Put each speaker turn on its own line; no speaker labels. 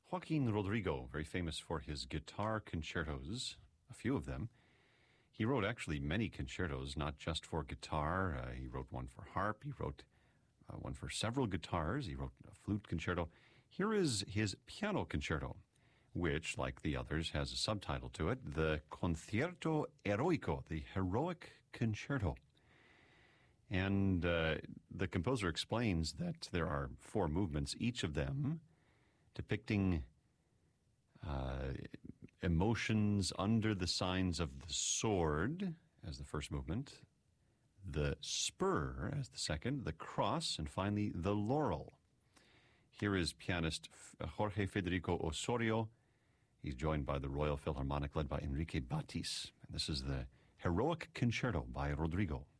Joaquin Rodrigo, very famous for his guitar concertos, a few of them. He wrote actually many concertos, not just for guitar. He wrote one for harp. He wrote one for several guitars. He wrote a flute concerto. Here is his piano concerto, which, like the others, has a subtitle to it, the Concierto Eroico, the Heroic Concerto. And the composer explains that there are 4 movements, each of them depicting emotions under the signs of the sword as the first movement, the spur as the second, the cross, and finally the laurel. Here is pianist Jorge Federico Osorio. He's joined by the Royal Philharmonic led by Enrique Batis. And this is the Heroic Concerto by Rodrigo.